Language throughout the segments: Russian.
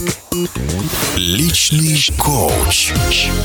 Личный коуч.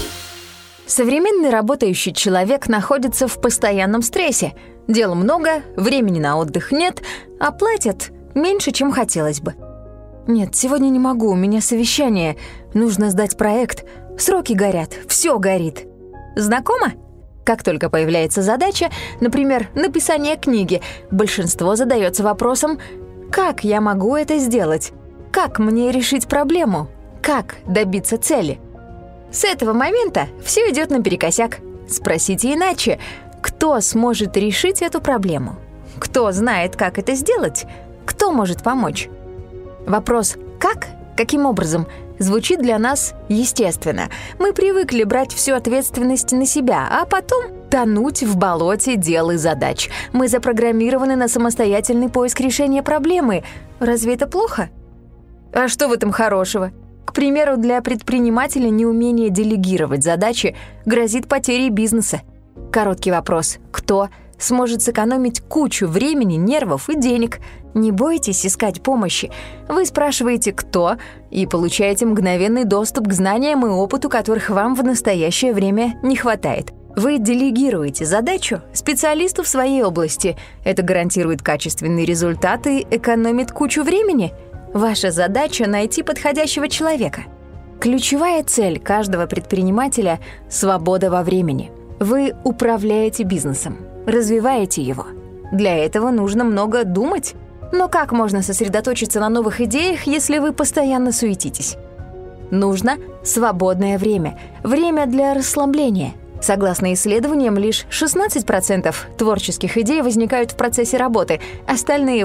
Современный работающий человек находится в постоянном стрессе. Дел много, времени на отдых нет, а платят меньше, чем хотелось бы. Нет, сегодня не могу, у меня совещание. Нужно сдать проект. Сроки горят, все горит. Знакомо? Как только появляется задача, например, написание книги, большинство задается вопросом: как я могу это сделать? Как мне решить проблему? Как добиться цели? С этого момента все идет наперекосяк. Спросите иначе: кто сможет решить эту проблему? Кто знает, как это сделать? Кто может помочь? Вопрос «как?», каким образом, звучит для нас естественно. Мы привыкли брать всю ответственность на себя, а потом тонуть в болоте дел и задач. Мы запрограммированы на самостоятельный поиск решения проблемы. Разве это плохо? А что в этом хорошего? К примеру, для предпринимателя неумение делегировать задачи грозит потерей бизнеса. Короткий вопрос «кто?» сможет сэкономить кучу времени, нервов и денег. Не бойтесь искать помощи. Вы спрашиваете «кто?» и получаете мгновенный доступ к знаниям и опыту, которых вам в настоящее время не хватает. Вы делегируете задачу специалисту в своей области. Это гарантирует качественные результаты и экономит кучу времени. Ваша задача — найти подходящего человека. Ключевая цель каждого предпринимателя — свобода во времени. Вы управляете бизнесом, развиваете его. Для этого нужно много думать. Но как можно сосредоточиться на новых идеях, если вы постоянно суетитесь? Нужно свободное время, время для расслабления. Согласно исследованиям, лишь 16% творческих идей возникают в процессе работы, остальные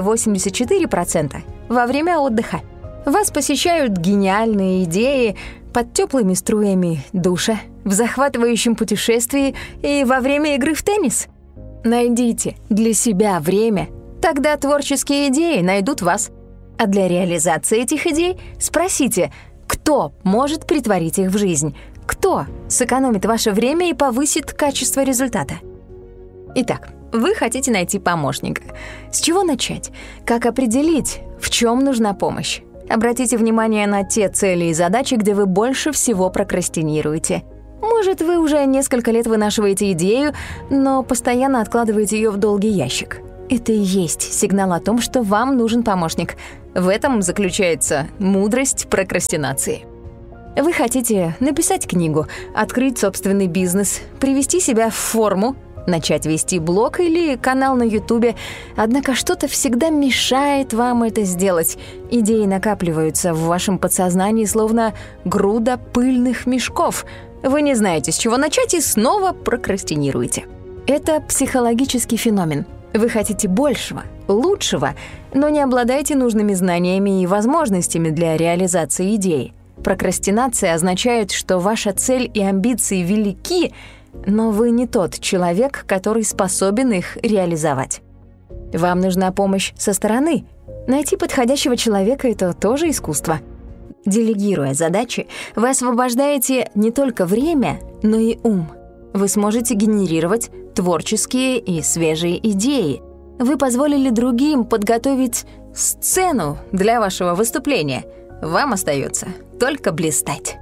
84% — во время отдыха. Вас посещают гениальные идеи под теплыми струями душа, в захватывающем путешествии и во время игры в теннис. Найдите для себя время, тогда творческие идеи найдут вас. А для реализации этих идей спросите, кто может претворить их в жизнь, кто сэкономит ваше время и повысит качество результата. Итак, вы хотите найти помощника. С чего начать? Как определить, в чем нужна помощь? Обратите внимание на те цели и задачи, где вы больше всего прокрастинируете. Может, вы уже несколько лет вынашиваете идею, но постоянно откладываете ее в долгий ящик. Это и есть сигнал о том, что вам нужен помощник. В этом заключается мудрость прокрастинации. Вы хотите написать книгу, открыть собственный бизнес, привести себя в форму, начать вести блог или канал на Ютубе, однако что-то всегда мешает вам это сделать. Идеи накапливаются в вашем подсознании, словно груда пыльных мешков. Вы не знаете, с чего начать, и снова прокрастинируете. Это психологический феномен. Вы хотите большего, лучшего, но не обладаете нужными знаниями и возможностями для реализации идеи. Прокрастинация означает, что ваша цель и амбиции велики, но вы не тот человек, который способен их реализовать. Вам нужна помощь со стороны. Найти подходящего человека — это тоже искусство. Делегируя задачи, вы освобождаете не только время, но и ум. Вы сможете генерировать творческие и свежие идеи. Вы позволили другим подготовить сцену для вашего выступления. Вам остается только блистать.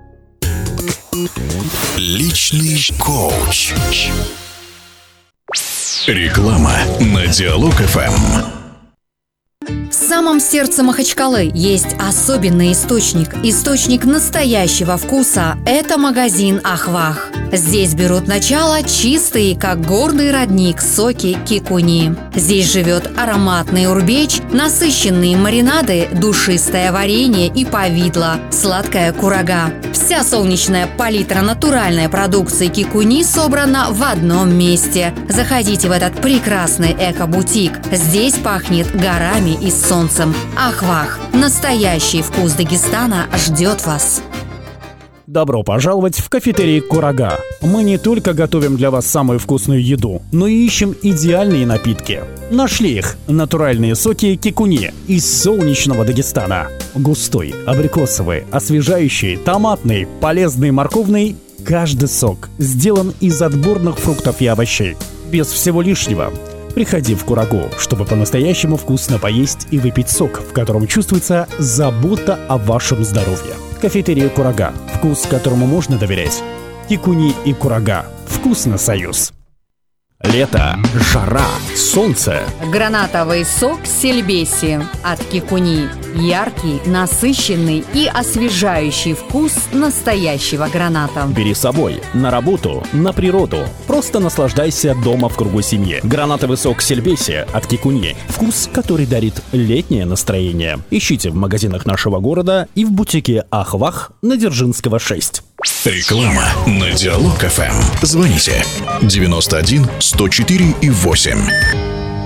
Личный коуч. Реклама на Диалог ФМ. В самом сердце Махачкалы есть особенный источник настоящего вкуса – это магазин «Ахвах». Здесь берут начало чистые, как горный родник, соки кикуни. Здесь живет ароматный урбеч, насыщенные маринады, душистое варенье и повидло, сладкая курага. Вся солнечная палитра натуральной продукции кикуни собрана в одном месте. Заходите в этот прекрасный эко-бутик. Здесь пахнет горами и солнцем. Ахвах. Настоящий вкус Дагестана ждет вас. Добро пожаловать в кафетерий «Курага». Мы не только готовим для вас самую вкусную еду, но и ищем идеальные напитки. Нашли их – натуральные соки кикуни из солнечного Дагестана. Густой, абрикосовый, освежающий, томатный, полезный, морковный – каждый сок сделан из отборных фруктов и овощей. Без всего лишнего. Приходи в Курагу, чтобы по-настоящему вкусно поесть и выпить сок, в котором чувствуется забота о вашем здоровье. Кафетерия Курага. Вкус, которому можно доверять. Кикуни и Курага. Вкусно союз. Лето, жара, солнце. Гранатовый сок Сельбеси от Кикуни. Яркий, насыщенный и освежающий вкус настоящего граната. Бери с собой на работу, на природу. Просто наслаждайся дома в кругу семьи. Гранатовый сок Сельбеси от Кикуни. Вкус, который дарит летнее настроение. Ищите в магазинах нашего города и в бутике Ахвах на Дзержинского 6. Реклама на Диалог ФМ. Звоните 91 104 и 8.